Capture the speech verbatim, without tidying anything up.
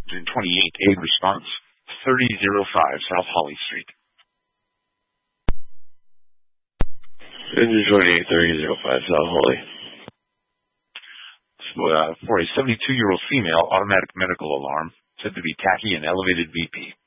twenty-eight, aid response, thirty oh five South Holly Street. Engine twenty-eight, thirty oh five South Holly. Uh, for a seventy-two-year-old female, automatic medical alarm, said to be tachy and elevated B P.